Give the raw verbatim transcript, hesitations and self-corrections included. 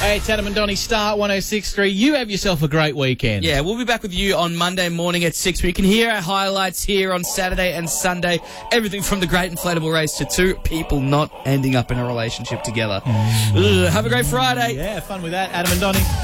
Hey, it's Adam and Donnie, Star one oh six point three. You have yourself a great weekend. Yeah, we'll be back with you on Monday morning at six. We can hear our highlights here on Saturday and Sunday. Everything from the Great Inflatable Race to two people not ending up in a relationship together. Mm. Ugh, have a great Friday. Yeah, fun with that. Adam and Donnie.